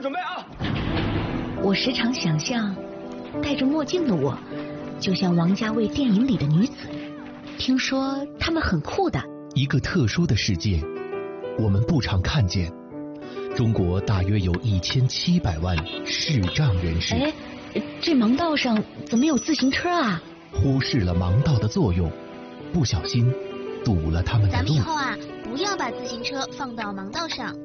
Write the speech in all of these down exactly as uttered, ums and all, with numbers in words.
准备啊！ 我时常想象，戴着墨镜的我，就像王家卫电影里的女子。听说她们很酷的。 一个特殊的世界，我们不常看见。中国大约有一千七百万视障人士。 哎，这盲道上怎么有自行车啊？ 忽视了盲道的作用，不小心堵了他们的路。 咱们以后啊，不要把自行车放到盲道上。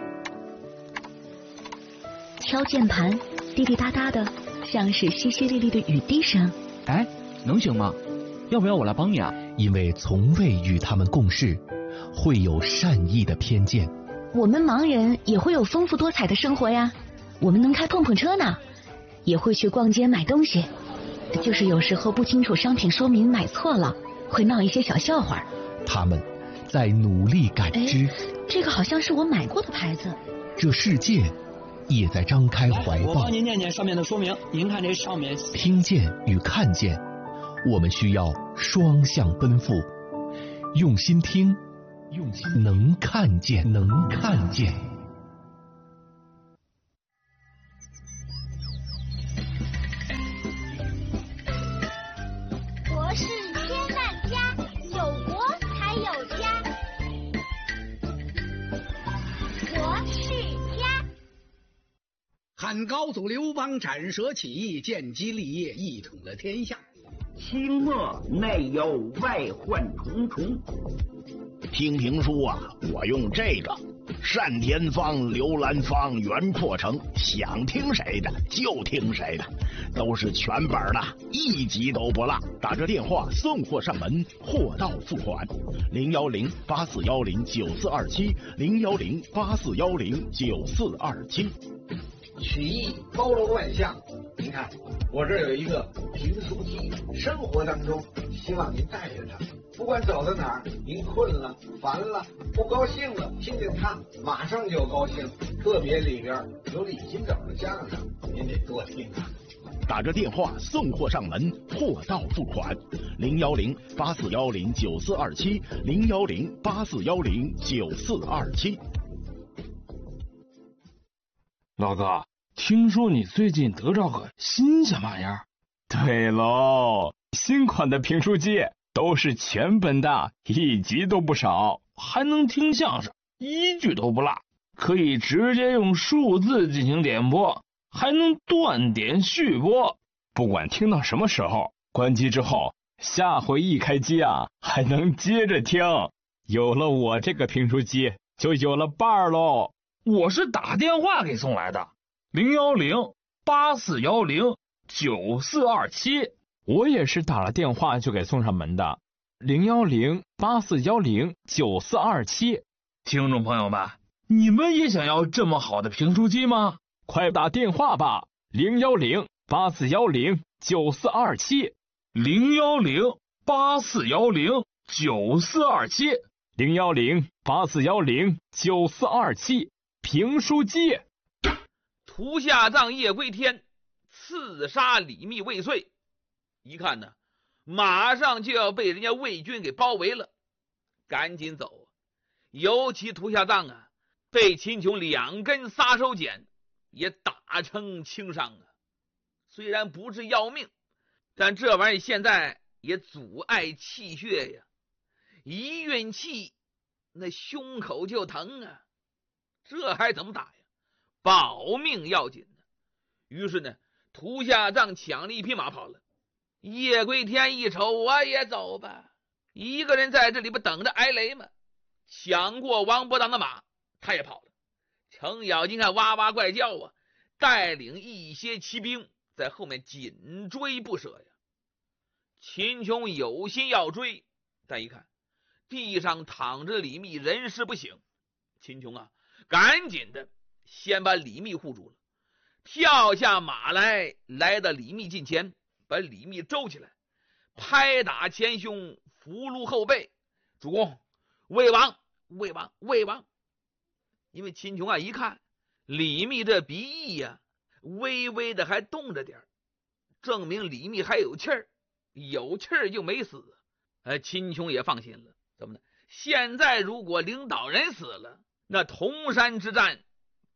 敲键盘，滴滴答答的，像是淅淅沥沥的雨滴声。 哎，能行吗？要不要我来帮你啊？ 因为从未与他们共事，会有善意的偏见。 我们盲人也会有丰富多彩的生活呀，我们能开碰碰车呢，也会去逛街买东西，就是有时候不清楚商品说明买错了，会闹一些小笑话。 他们在努力感知。 这个好像是我买过的牌子。 这世界也在张开怀抱。 我帮您念念上面的说明，您看这上面。 听见与看见，我们需要双向奔赴，用心听，用心能看见，能看见。 国是千万家，有国才有家。国是家。 汉高祖刘邦斩蛇起义，建基立业，一统了天下。 清末内忧外患重重。 听评书啊，我用这个单田芳、刘兰芳、袁阔成，想听谁的就听谁的，都是全本的，一集都不落。打这电话送货上门，货到付款。零幺零八四幺零九四二七，零幺零八四幺零九四二七。 曲艺包罗万象，您看我这有一个评书机，生活当中希望您带着它，不管走到哪儿，您困了、烦了、不高兴了，听听它，马上就高兴。特别里边有李金斗的相声，您得多听啊。 打着电话送货上门，货到付款。零幺零八四幺零九四二七，零幺零八四幺零九四二七。 老哥，听说你最近得着个新鲜玩意儿？ 对喽，新款的评书机都是全本的，一集都不少， 还能听相声，一句都不落，可以直接用数字进行点播，还能断点续播。 不管听到什么时候，关机之后，下回一开机啊，还能接着听。有了我这个评书机，就有了伴儿喽。 我是打电话给送来的，零幺零八四幺零九四二七。 我也是打了电话就给送上门的，零幺零八四幺零九四二七。 听众朋友们，你们也想要这么好的评书机吗？ 快打电话吧，零幺零八四幺零九四二七， 零幺零八四幺零九四二七， 零幺零八四幺零九四二七。评书机。 屠下葬夜归天，刺杀李密未遂。一看呢，马上就要被人家魏军给包围了，赶紧走。尤其屠下葬啊，被秦琼两根撒手锏也打成轻伤啊。虽然不是要命，但这玩意现在也阻碍气血呀，一运气，那胸口就疼啊。这还怎么打呀？保命要紧呢。于是呢，屠下葬抢了一匹马跑了。叶归天一瞅，我也走吧，一个人在这里边等着挨雷嘛。抢过王伯当的马，他也跑了。程咬金看哇哇怪叫啊，带领一些骑兵在后面紧追不舍呀。秦琼有心要追，但一看地上躺着李密，人事不省。秦琼啊，赶紧的先把李密护住了，跳下马来，来到李密近前，把李密周起来，拍打前胸，扶撸后背。主公，魏王，魏王，魏王！因为秦琼啊，一看李密这鼻翼呀、啊，微微的还动着点，证明李密还有气儿，有气儿就没死。呃，秦琼也放心了。怎么呢？现在如果领导人死了，那铜山之战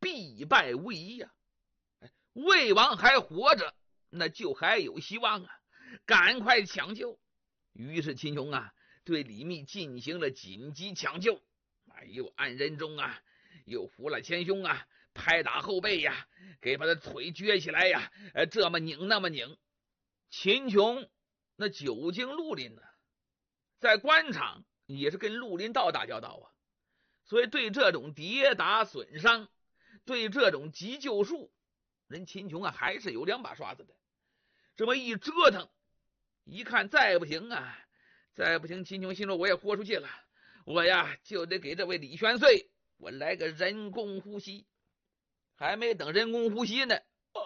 必败无疑呀、啊！魏王还活着，那就还有希望啊！赶快抢救。于是秦琼啊，对李密进行了紧急抢救。哎呦，按人中啊，又扶了前胸啊，拍打后背呀，给把他腿撅起来呀，呃，这么拧那么拧。秦琼那久经绿林呢、啊，在官场也是跟绿林道打交道啊，所以对这种跌打损伤，对这种急救术，人秦琼啊还是有两把刷子的。这么一折腾，一看再不行啊，再不行，秦琼心说我也豁出去了，我呀就得给这位李玄岁我来个人工呼吸。还没等人工呼吸呢，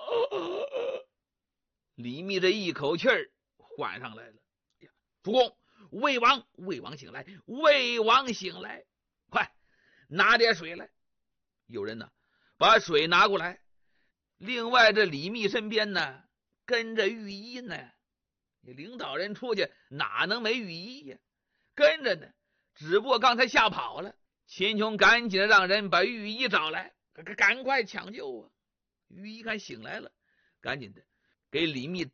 李密这一口气儿换上来了。主公，魏王，魏王醒来，魏王醒来，快拿点水来。有人呢把水拿过来。另外这李密身边呢跟着御医呢，领导人出去哪能没御医呀？跟着呢，只不过刚才吓跑了。秦琼赶紧让人把御医找来，赶快抢救啊！御医看醒来了，赶紧的给李密